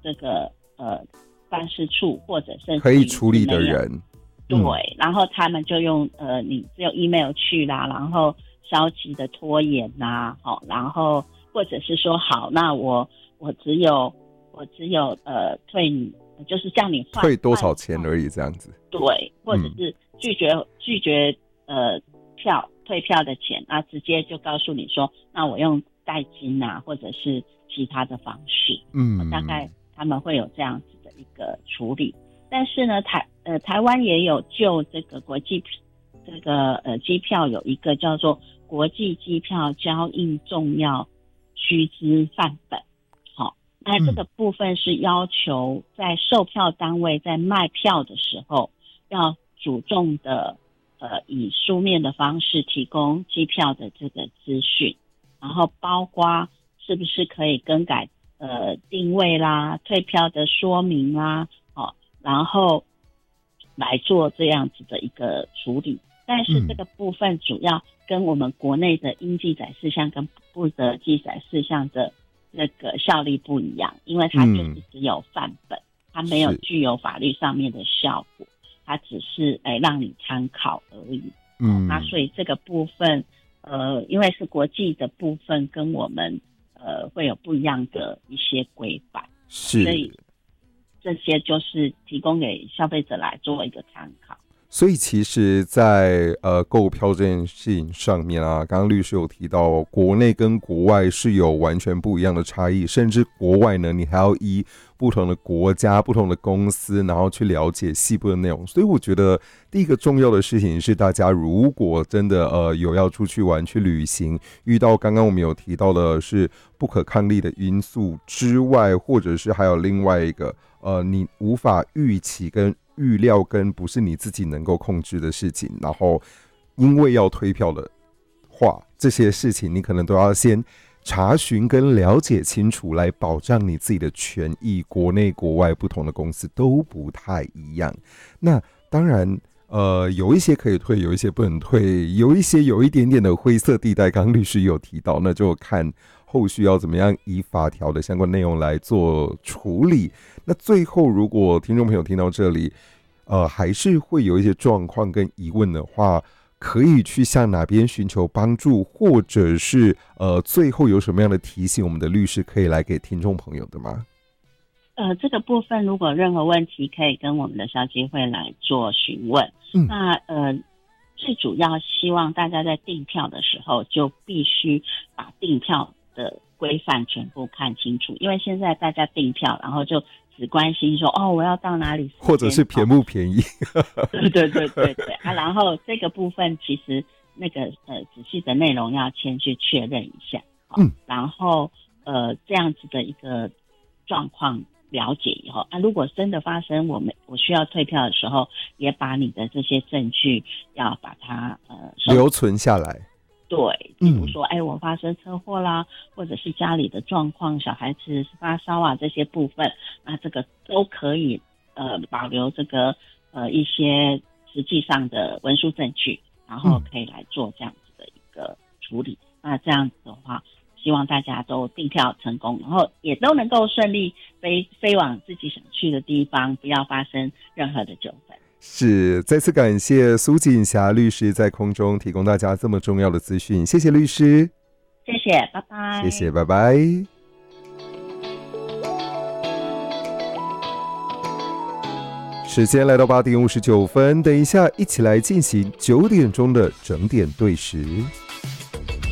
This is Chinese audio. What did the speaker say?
这个办事处或者甚至可以处理的人， 对，然后他们就用你只有 email 去啦，然后消极的拖延啦，然后或者是说好，那我只有退你，就是叫你换退多少钱而已这样子， 对，或者是拒绝退票的钱，那直接就告诉你说，那我用代金啊，或者是其他的方式，大概他们会有这样子的一个处理。但是呢，台湾也有就这个国际机票有一个叫做国际机票交易重要须知范本，那这个部分是要求在售票单位在卖票的时候要主动的以书面的方式提供机票的这个资讯，然后包括是不是可以更改定位啦、退票的说明啦，然后来做这样子的一个处理。但是这个部分主要跟我们国内的应记载事项跟不得记载事项的那个效力不一样，因为它就是只有范本，它没有具有法律上面的效果，它只是让你参考而已。那所以这个部分因为是国际的部分，跟我们会有不一样的一些规范，所以这些就是提供给消费者来做一个参考。 所以其实在购票这件事情上面啊，刚刚律师有提到国内跟国外是有完全不一样的差异，甚至国外呢你还要依不同的国家不同的公司然后去了解细部的内容。所以我觉得第一个重要的事情是，大家如果真的有要出去玩去旅行，遇到刚刚我们有提到的是不可抗力的因素之外，或者是还有另外一个你无法预期跟预料跟不是你自己能够控制的事情，然后因为要退票的话，这些事情你可能都要先查询跟了解清楚，来保障你自己的权益。国内国外不同的公司都不太一样，那当然有一些可以退，有一些不能退，有一些有一点点的灰色地带，刚刚律师有提到，那就看后续要怎么样以法条的相关内容来做处理。那最后如果听众朋友听到这里还是会有一些状况跟疑问的话，可以去向哪边寻求帮助，或者是最后有什么样的提醒，我们的律师可以来给听众朋友的吗？ 这个部分如果任何问题可以跟我们的消基会来做询问。那最主要希望大家在订票的时候就必须把订票的规范全部看清楚，因为现在大家订票然后就只关心说我要到哪里， 或者是便不便宜。 对然后这个部分其实那个仔细的内容要先去确认一下，然后这样子的一个状况了解以后如果真的发生我需要退票的时候，也把你的这些证据要把它留存下来。 对，比如说我发生车祸啦，或者是家里的状况，小孩子发烧啊，这些部分，那这个都可以保留这个一些实际上的文书证据，然后可以来做这样子的一个处理。那这样子的话，希望大家都订票成功，然后也都能够顺利飞往自己想去的地方，不要发生任何的纠纷。 是，再次感谢苏锦霞律师在空中提供大家这么重要的资讯，谢谢律师。 谢谢，拜拜。 谢谢，拜拜。时间来到8点59分，等一下一起来进行9点钟的整点对时。